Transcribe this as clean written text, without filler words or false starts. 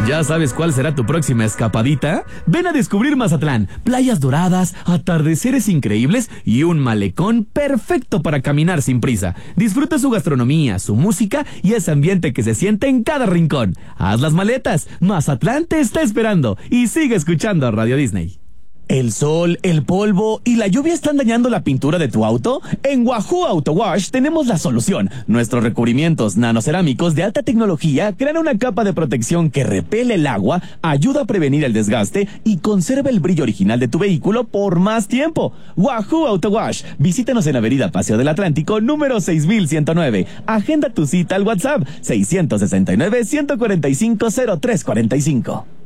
¿Ya sabes cuál será tu próxima escapadita? Ven a descubrir Mazatlán, playas doradas, atardeceres increíbles y un malecón perfecto para caminar sin prisa. Disfruta su gastronomía, su música y ese ambiente que se siente en cada rincón. Haz las maletas, Mazatlán te está esperando y sigue escuchando a Radio Disney. ¿El sol, el polvo y la lluvia están dañando la pintura de tu auto? En Wahoo Auto Wash tenemos la solución. Nuestros recubrimientos nanocerámicos de alta tecnología crean una capa de protección que repele el agua, ayuda a prevenir el desgaste y conserva el brillo original de tu vehículo por más tiempo. Wahoo Auto Wash. Visítanos en Avenida Paseo del Atlántico, número 6109. Agenda tu cita al WhatsApp 669-145-0345.